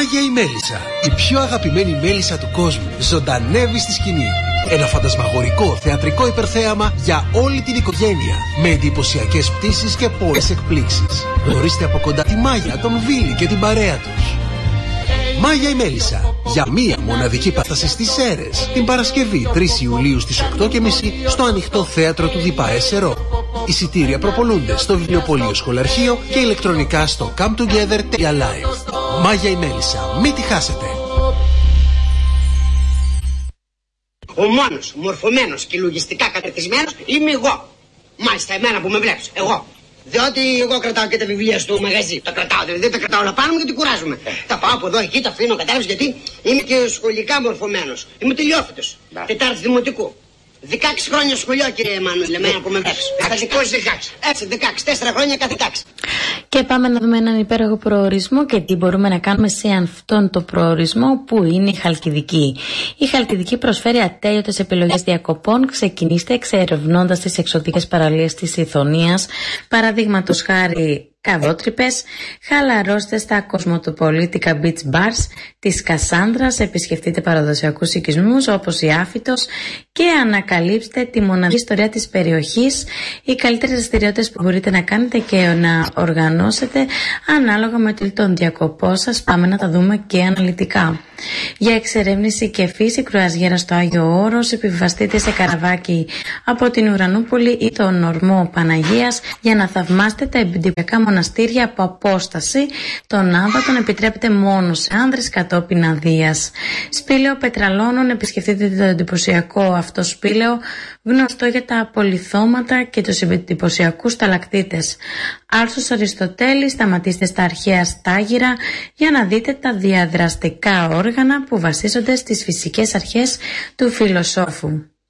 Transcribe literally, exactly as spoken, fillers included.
Μάγια η Μέλισσα, η πιο αγαπημένη μέλισσα του κόσμου, ζωντανεύει στη σκηνή. Ένα φαντασμαγορικό θεατρικό υπερθέαμα για όλη την οικογένεια, με εντυπωσιακές πτήσεις και πολλές εκπλήξεις. Γνωρίστε από κοντά τη Μάγια, τον Βίλι και την παρέα τους. Μάγια η Μέλισσα, για μία μοναδική παράσταση στις Σέρρες, την Παρασκευή τρεις Ιουλίου στις οκτώ και μισή στο ανοιχτό θέατρο του ΔΙΠΑΕ Σερό. Εισιτήρια προπολούνται στο βιβλιοπωλείο Σχολαρχείο και ηλεκτρονικά στο come together τελεία live. Μάγια η Μέλισσα, μην τη χάσετε. Ο μόνος μορφωμένος και λογιστικά καταρτισμένος είμαι εγώ. Μάλιστα εμένα που με βλέπεις, εγώ. Διότι εγώ κρατάω και τα βιβλία στο μαγαζί. Τα κρατάω, δηλαδή τα κρατάω όλα πάνω μου γιατί κουράζομαι. Τα πάω από εδώ εκεί, τα αφήνω, κατάλαβες, γιατί είμαι και σχολικά μορφωμένος. Είμαι τελειόφυτος. Τετάρτη δημοτικού. δεκαέξι χρόνια σχολείο, κύριε Μάνου, εμένα που με βλέπεις. Πώς δεκαέξι. Έτσι, δεκαέξι, τέσσερα χρόνια κάθε τάξη. Και πάμε να δούμε έναν υπέροχο προορισμό και τι μπορούμε να κάνουμε σε αυτόν τον προορισμό που είναι η Χαλκιδική. Η Χαλκιδική προσφέρει ατέλειωτες επιλογές διακοπών. Ξεκινήστε εξερευνώντας τις εξωτικές παραλίες της Ιθωνίας, παραδείγματος χάρη καδότρυπες, χαλαρώστε στα κοσμοτοπολίτικα beach bars της Κασάνδρας, επισκεφτείτε παραδοσιακούς οικισμούς όπως η Άφητος και ανακαλύψτε τη μοναδική ιστορία της περιοχής, οι καλύτερες δραστηριότητες που μπορείτε να κάνετε και να οργανώσετε ανάλογα με τον διακοπό σας. Πάμε να τα δούμε και αναλυτικά. Για εξερεύνηση και φύση, κρουαζιέρα στο Άγιο Όρος, επιβαστείτε σε καραβάκι από την Ουρανούπολη ή τον ορμό Παναγίας για να θαυμάσετε τα εντυπωσιακά μοναστήρια από απόσταση. Τον Άββατον επιτρέπεται μόνο σε άνδρες κατόπιν αδείας. Σπήλαιο Πετραλώνων, επισκεφτείτε το εντυπωσιακό αυτό σπήλαιο, γνωστό για τα απολιθώματα και τους εντυπωσιακούς σταλακτίτες. Άρσος Αριστοτέλη, σταματήστε στα αρχαία Στάγυρα για να δείτε τα διαδραστικά όργανα που βασίζονται στις φυσικές αρχές του φιλοσόφου.